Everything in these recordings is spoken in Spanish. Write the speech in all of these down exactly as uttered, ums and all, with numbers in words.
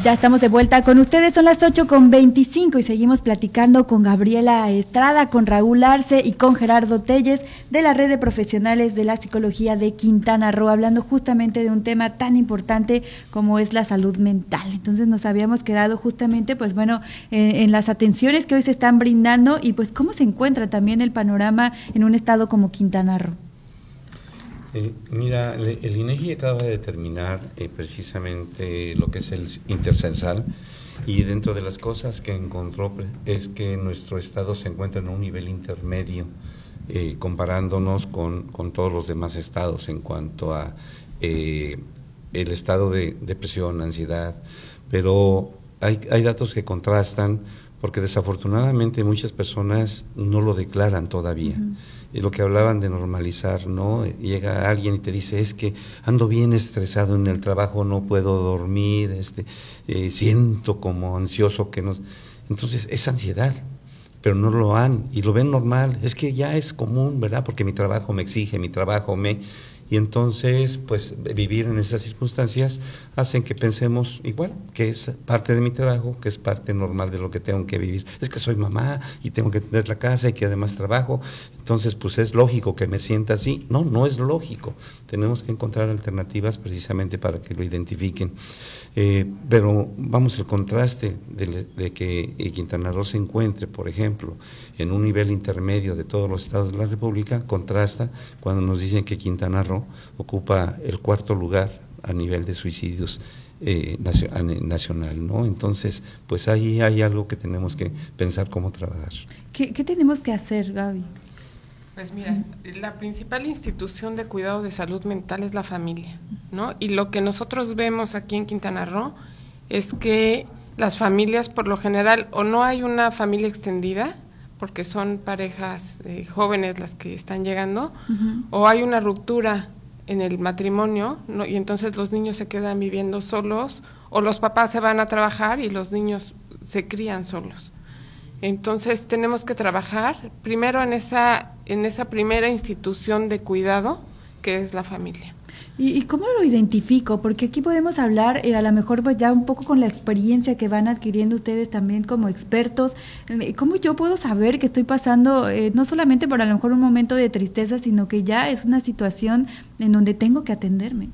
Ya estamos de vuelta con ustedes, son las ocho con veinticinco y seguimos platicando con Gabriela Estrada, con Raúl Arce y con Gerardo Telles de la Red de Profesionales de la Psicología de Quintana Roo, hablando justamente de un tema tan importante como es la salud mental. Entonces nos habíamos quedado justamente, pues bueno, en, en las atenciones que hoy se están brindando y pues cómo se encuentra también el panorama en un estado como Quintana Roo. Eh, mira, el, el INEGI acaba de determinar eh, precisamente lo que es el intercensal, y dentro de las cosas que encontró es que nuestro estado se encuentra en un nivel intermedio, eh, comparándonos con, con todos los demás estados en cuanto a eh, el estado de depresión, ansiedad, pero hay, hay datos que contrastan porque desafortunadamente muchas personas no lo declaran todavía. Uh-huh. Y lo que hablaban de normalizar, ¿no? Llega alguien y te dice, es que ando bien estresado en el trabajo, no puedo dormir, este, eh, siento como ansioso que no. Entonces es ansiedad, pero no lo han y lo ven normal. Es que ya es común, ¿verdad? Porque mi trabajo me exige, mi trabajo me… Y entonces, pues, vivir en esas circunstancias hacen que pensemos igual, que es parte de mi trabajo, que es parte normal de lo que tengo que vivir. Es que soy mamá y tengo que tener la casa y que además trabajo, entonces, pues, es lógico que me sienta así. No, no es lógico. Tenemos que encontrar alternativas precisamente para que lo identifiquen. Eh, pero vamos, el contraste de, de que Quintana Roo se encuentre, por ejemplo, en un nivel intermedio de todos los estados de la República, contrasta cuando nos dicen que Quintana Roo ocupa el cuarto lugar a nivel de suicidios eh, nacional, ¿no? Entonces, pues ahí hay algo que tenemos que pensar cómo trabajar. ¿Qué, qué tenemos que hacer, Gaby? Pues mira, la principal institución de cuidado de salud mental es la familia, ¿no? Y lo que nosotros vemos aquí en Quintana Roo es que las familias, por lo general, o no hay una familia extendida, porque son parejas eh, jóvenes las que están llegando, uh-huh. o hay una ruptura en el matrimonio, ¿no? Y entonces los niños se quedan viviendo solos, o los papás se van a trabajar y los niños se crían solos. Entonces tenemos que trabajar primero en esa, en esa primera institución de cuidado que es la familia. ¿Y, y cómo lo identifico? Porque aquí podemos hablar eh, a lo mejor pues ya un poco con la experiencia que van adquiriendo ustedes también como expertos. ¿Cómo yo puedo saber que estoy pasando eh, no solamente por a lo mejor un momento de tristeza, sino que ya es una situación en donde tengo que atenderme?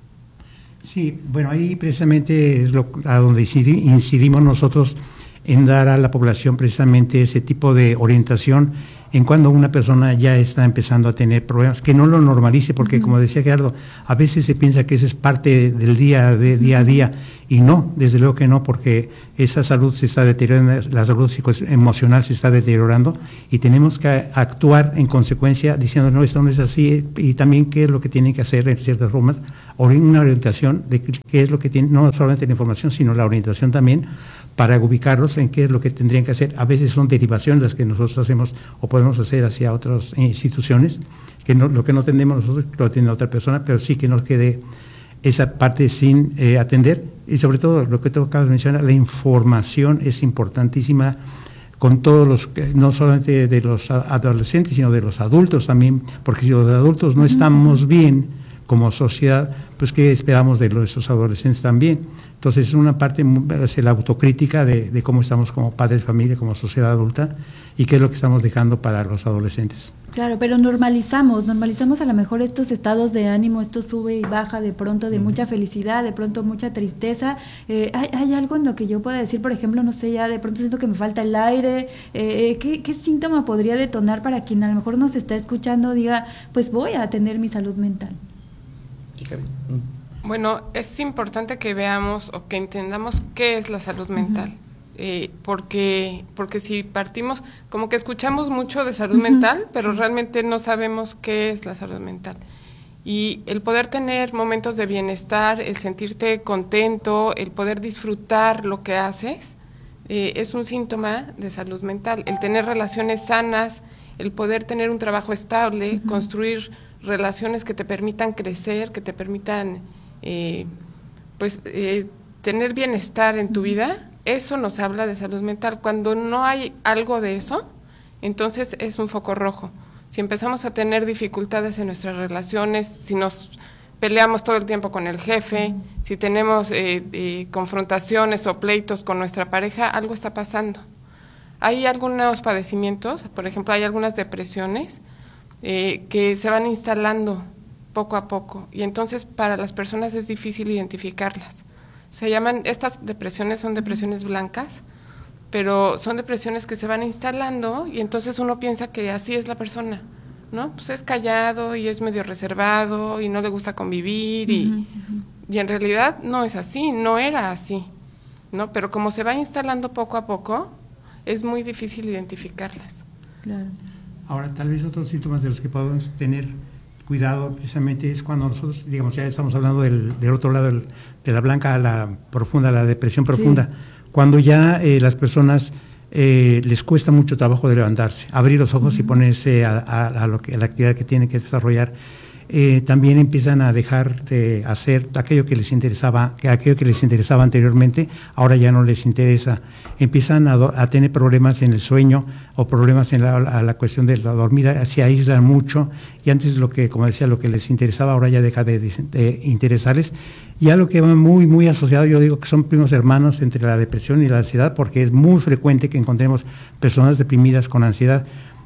Sí, bueno, ahí precisamente es lo, a donde incidimos nosotros en dar a la población precisamente ese tipo de orientación en cuando una persona ya está empezando a tener problemas, que no lo normalice, porque uh-huh. como decía Gerardo, a veces se piensa que eso es parte del día, de día a día, y no, desde luego que no, porque esa salud se está deteriorando, la salud psicoemocional se está deteriorando, y tenemos que actuar en consecuencia diciendo, no, esto no es así, y también qué es lo que tienen que hacer en ciertas formas, o una orientación de qué es lo que tienen, no solamente la información, sino la orientación también, para ubicarlos en qué es lo que tendrían que hacer. A veces son derivaciones las que nosotros hacemos o podemos hacer hacia otras instituciones, que no, lo que no atendemos nosotros lo atiende otra persona, pero sí que nos quede esa parte sin eh, atender. Y sobre todo, lo que tú acabas de mencionar, la información es importantísima con todos los, no solamente de los adolescentes, sino de los adultos también, porque si los adultos no estamos bien como sociedad, pues ¿qué esperamos de los, esos adolescentes también? Entonces es una parte, es la autocrítica de, de cómo estamos como padres de familia, como sociedad adulta, y qué es lo que estamos dejando para los adolescentes. Claro, pero normalizamos, normalizamos a lo mejor estos estados de ánimo, esto sube y baja de pronto, de uh-huh. mucha felicidad, de pronto mucha tristeza. Eh, ¿hay, ¿Hay algo en lo que yo pueda decir, por ejemplo, no sé, ya de pronto siento que me falta el aire? Eh, ¿qué, ¿Qué síntoma podría detonar para quien a lo mejor nos está escuchando diga, pues voy a atender mi salud mental? Bueno, es importante que veamos o que entendamos qué es la salud mental, uh-huh. eh, porque porque si partimos, como que escuchamos mucho de salud uh-huh. mental, pero sí. realmente no sabemos qué es la salud mental. Y el poder tener momentos de bienestar, el sentirte contento, el poder disfrutar lo que haces, eh, es un síntoma de salud mental. El tener relaciones sanas, el poder tener un trabajo estable, uh-huh. construir relaciones que te permitan crecer, que te permitan eh, pues eh, tener bienestar en tu vida, eso nos habla de salud mental. Cuando no hay algo de eso, entonces es un foco rojo. Si empezamos a tener dificultades en nuestras relaciones, si nos peleamos todo el tiempo con el jefe, si tenemos eh, eh, confrontaciones o pleitos con nuestra pareja, algo está pasando. Hay algunos padecimientos, por ejemplo, hay algunas depresiones eh, que se van instalando poco a poco y entonces para las personas es difícil identificarlas. Se llaman, estas depresiones son depresiones blancas, pero son depresiones que se van instalando y entonces uno piensa que así es la persona, ¿no? Pues es callado y es medio reservado y no le gusta convivir y, uh-huh. y en realidad no es así, no era así, ¿no? Pero como se va instalando poco a poco, es muy difícil identificarlas. Claro. Ahora, tal vez otros síntomas de los que podemos tener cuidado precisamente es cuando nosotros, digamos, ya estamos hablando del, del otro lado, del, de la blanca a la profunda, la depresión profunda, sí. Cuando ya eh, las personas eh, les cuesta mucho trabajo de levantarse, abrir los ojos uh-huh. y ponerse a, a, a, lo que, a la actividad que tienen que desarrollar, eh, también empiezan a dejar de hacer aquello que les interesaba, que aquello que les interesaba anteriormente, ahora ya no les interesa, empiezan a, do, a tener problemas en el sueño o problemas en la, a la cuestión de la dormida, se aíslan mucho y antes lo que, como decía, lo que les interesaba ahora ya deja de, de, de interesarles. Y algo que va muy, muy asociado, yo digo que son primos hermanos entre la depresión y la ansiedad, porque es muy frecuente que encontremos personas deprimidas con ansiedad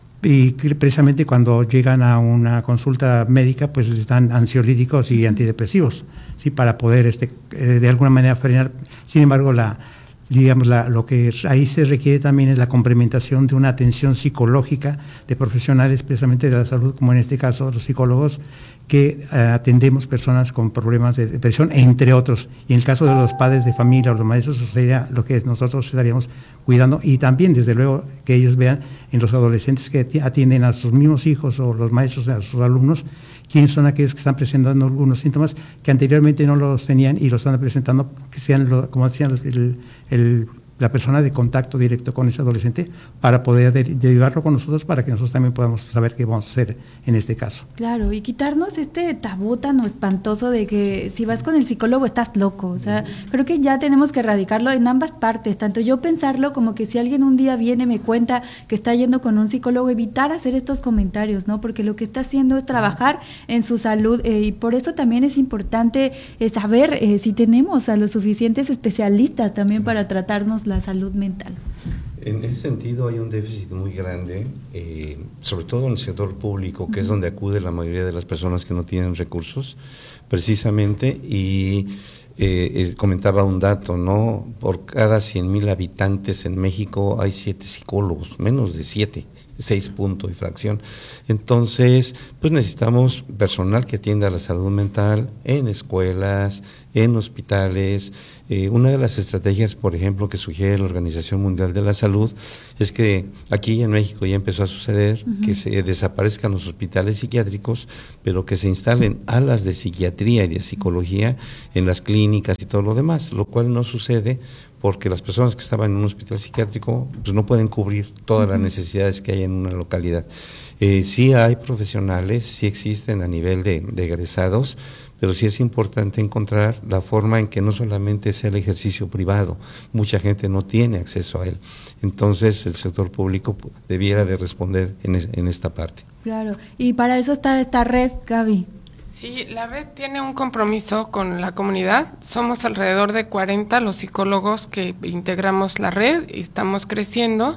y precisamente cuando llegan a una consulta médica, pues les dan ansiolíticos y antidepresivos, ¿sí? Para poder este, de alguna manera frenar. Sin embargo, la, digamos, la, lo que ahí se requiere también es la complementación de una atención psicológica de profesionales precisamente de la salud, como en este caso los psicólogos, que uh, atendemos personas con problemas de depresión, entre otros. Y en el caso de los padres de familia o los maestros, eso sería lo que nosotros estaríamos cuidando. Y también, desde luego, que ellos vean en los adolescentes que atienden a sus mismos hijos o los maestros a sus alumnos, quiénes son aquellos que están presentando algunos síntomas que anteriormente no los tenían y los están presentando, que sean, lo, como decían, el, el la persona de contacto directo con ese adolescente para poder derivarlo con nosotros para que nosotros también podamos saber qué vamos a hacer en este caso. Claro, y quitarnos este tabú tan espantoso de que si vas con el psicólogo estás loco, o sea, creo que ya tenemos que erradicarlo en ambas partes, tanto yo pensarlo como que si alguien un día viene me cuenta que está yendo con un psicólogo, evitar hacer estos comentarios, ¿no? Porque lo que está haciendo es trabajar en su salud eh, y por eso también es importante eh, saber eh, si tenemos a los suficientes especialistas también para tratarnos la salud mental. En ese sentido hay un déficit muy grande, eh, sobre todo en el sector público, que uh-huh. es donde acude la mayoría de las personas que no tienen recursos, precisamente, y eh, eh, comentaba un dato, ¿no? Por cada cien mil habitantes en México hay siete psicólogos, menos de siete, seis punto y fracción. Entonces, pues necesitamos personal que atienda la salud mental en escuelas, en hospitales. Eh, una de las estrategias, por ejemplo, que sugiere la Organización Mundial de la Salud es que aquí en México ya empezó a suceder uh-huh. que se desaparezcan los hospitales psiquiátricos, pero que se instalen alas de psiquiatría y de psicología en las clínicas y todo lo demás, lo cual no sucede porque las personas que estaban en un hospital psiquiátrico pues no pueden cubrir todas uh-huh. las necesidades que hay en una localidad. Eh, sí hay profesionales, sí existen a nivel de, de egresados, pero sí es importante encontrar la forma en que no solamente sea el ejercicio privado, mucha gente no tiene acceso a él, entonces el sector público debiera de responder en, es, en esta parte. Claro, y para eso está esta red, Gaby. Sí, la red tiene un compromiso con la comunidad, somos alrededor de cuarenta los psicólogos que integramos la red, y estamos creciendo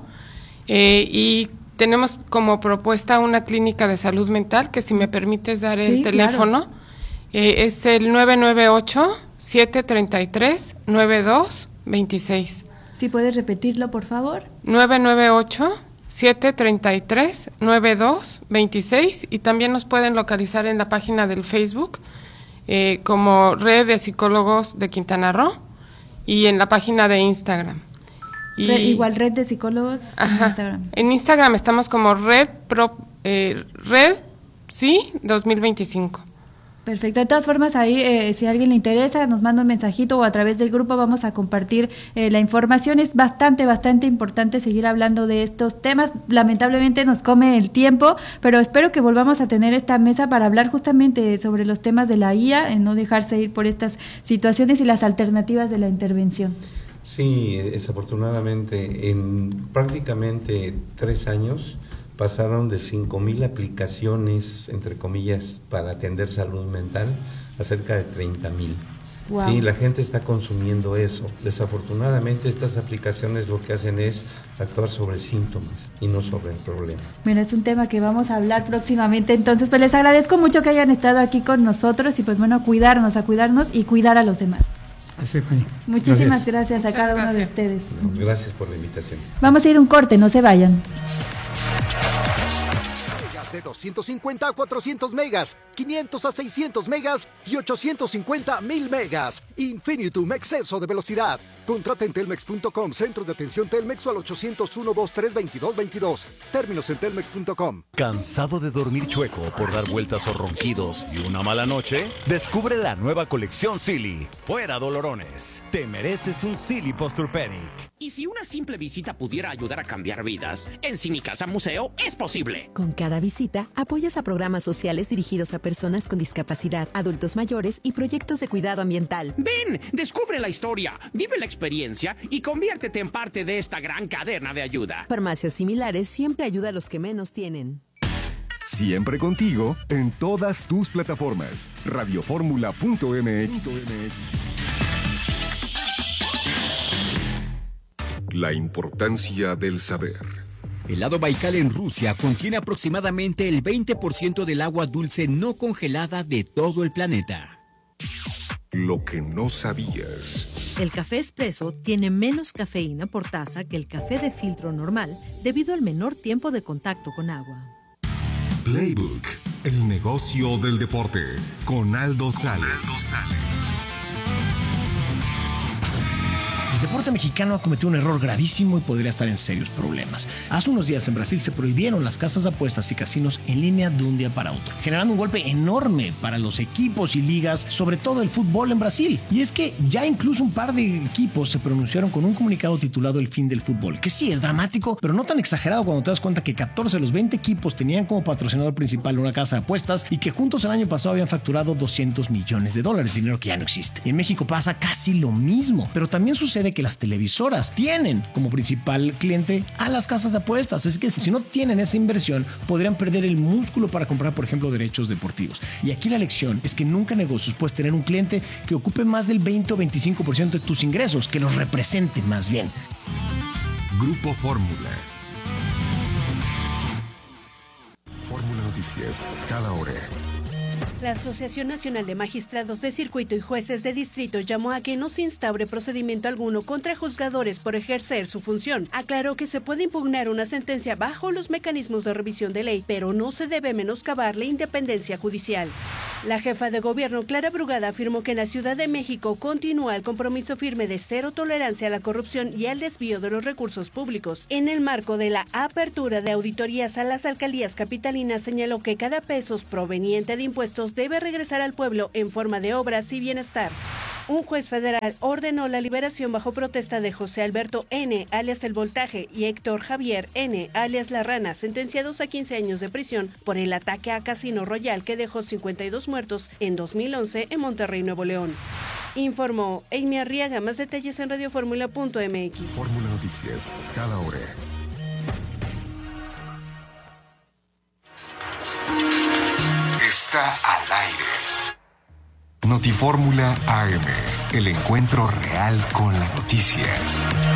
eh, y tenemos como propuesta una clínica de salud mental, que si me permites dar el sí, teléfono, claro. eh, es el nueve nueve ocho, siete tres tres, nueve dos dos seis. ¿Sí puedes repetirlo, por favor? nueve nueve ocho, siete tres tres, nueve dos dos seis, y también nos pueden localizar en la página del Facebook eh, como Red de Psicólogos de Quintana Roo y en la página de Instagram. Y, Red, igual Red de Psicólogos ajá, en Instagram. En Instagram estamos como Red Pro, eh, Red Sí dos mil veinticinco. Perfecto, de todas formas ahí eh, si a alguien le interesa nos manda un mensajito o a través del grupo vamos a compartir eh, la información. Es bastante, bastante importante seguir hablando de estos temas, lamentablemente nos come el tiempo, pero espero que volvamos a tener esta mesa para hablar justamente sobre los temas de la I A, en no dejarse ir por estas situaciones y las alternativas de la intervención. Sí, desafortunadamente en prácticamente tres años pasaron de cinco mil aplicaciones, entre comillas, para atender salud mental a cerca de treinta mil. Wow. Sí, la gente está consumiendo eso. Desafortunadamente estas aplicaciones lo que hacen es actuar sobre síntomas y no sobre el problema. Bueno, es un tema que vamos a hablar próximamente, entonces pues les agradezco mucho que hayan estado aquí con nosotros y pues bueno, a cuidarnos, a cuidarnos y cuidar a los demás. Stephanie. Muchísimas gracias, gracias a cada gracias. uno de ustedes. No, gracias por la invitación. Vamos a ir a un corte, no se vayan. De doscientos cincuenta a cuatrocientos megas, quinientos a seiscientos megas y ochocientos cincuenta a mil megas. Infinitum, exceso de velocidad. Contrata en telmex punto com, centros de atención Telmex o al ochocientos uno, veintitrés, veintidós, veintidós. Términos en telmex punto com. ¿Cansado de dormir chueco por dar vueltas o ronquidos y una mala noche? Descubre la nueva colección Silly. Fuera dolorones. Te mereces un Silly Posturpedic. Y si una simple visita pudiera ayudar a cambiar vidas, en Cinicasa Museo es posible. Con cada visita, apoyas a programas sociales dirigidos a personas con discapacidad, adultos mayores y proyectos de cuidado ambiental. Ven, descubre la historia, vive la experiencia y conviértete en parte de esta gran cadena de ayuda. Farmacias similares siempre ayuda a los que menos tienen. Siempre contigo en todas tus plataformas. radioformula punto m x. La importancia del saber. El lago Baikal en Rusia contiene aproximadamente el veinte por ciento del agua dulce no congelada de todo el planeta. Lo que no sabías. El café expreso tiene menos cafeína por taza que el café de filtro normal debido al menor tiempo de contacto con agua. Playbook, el negocio del deporte, con Aldo Sales. El deporte mexicano ha cometido un error gravísimo y podría estar en serios problemas. Hace unos días en Brasil se prohibieron las casas de apuestas y casinos en línea de un día para otro, generando un golpe enorme para los equipos y ligas, sobre todo el fútbol en Brasil. Y es que ya incluso un par de equipos se pronunciaron con un comunicado titulado El fin del fútbol, que sí es dramático, pero no tan exagerado cuando te das cuenta que catorce de los veinte equipos tenían como patrocinador principal una casa de apuestas y que juntos el año pasado habían facturado doscientos millones de dólares, dinero que ya no existe. Y en México pasa casi lo mismo, pero también sucede que las televisoras tienen como principal cliente a las casas de apuestas. Es que si no tienen esa inversión, podrían perder el músculo para comprar, por ejemplo, derechos deportivos. Y aquí la lección es que nunca en negocios puedes tener un cliente que ocupe más del veinte o veinticinco por ciento de tus ingresos, que los represente más bien. Grupo Fórmula. Fórmula Noticias, cada hora. La Asociación Nacional de Magistrados de Circuito y Jueces de Distrito llamó a que no se instaure procedimiento alguno contra juzgadores por ejercer su función. Aclaró que se puede impugnar una sentencia bajo los mecanismos de revisión de ley, pero no se debe menoscabar la independencia judicial. La jefa de gobierno, Clara Brugada, afirmó que en la Ciudad de México continúa el compromiso firme de cero tolerancia a la corrupción y al desvío de los recursos públicos. En el marco de la apertura de auditorías a las alcaldías capitalinas, señaló que cada peso proveniente de impuestos debe regresar al pueblo en forma de obras y bienestar. Un juez federal ordenó la liberación bajo protesta de José Alberto N., alias El Voltaje, y Héctor Javier N., alias La Rana, sentenciados a quince años de prisión por el ataque a Casino Royal que dejó cincuenta y dos muertos en dos mil once en Monterrey, Nuevo León. Informó Amy Arriaga. Más detalles en radioformula punto m x. Fórmula Noticias, cada hora. Está al aire. Notifórmula A M, el encuentro real con la noticia.